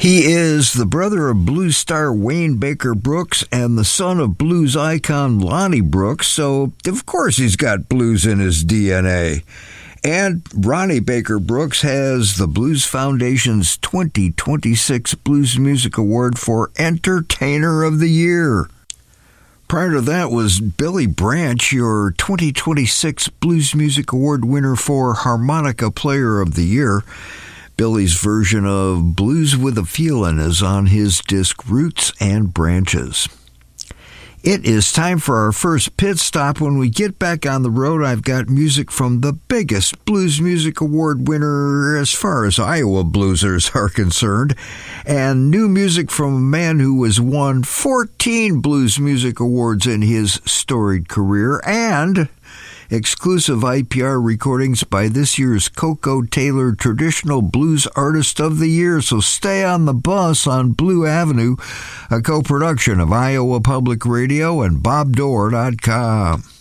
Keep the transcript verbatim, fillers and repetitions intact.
He is the brother of blues star Wayne Baker Brooks and the son of blues icon Lonnie Brooks, so of course he's got blues in his D N A. And Ronnie Baker Brooks has the Blues Foundation's twenty twenty-six Blues Music Award for Entertainer of the Year. Prior to that was Billy Branch, your twenty twenty-six Blues Music Award winner for Harmonica Player of the Year. Billy's version of Blues with a Feelin' is on his disc Roots and Branches. It is time for our first pit stop. When we get back on the road, I've got music from the biggest Blues Music Award winner as far as Iowa bluesers are concerned, and new music from a man who has won fourteen Blues Music Awards in his storied career, and exclusive I P R recordings by this year's Coco Taylor Traditional Blues Artist of the Year. So stay on the bus on Blue Avenue, a co-production of Iowa Public Radio and Bob Dore dot com.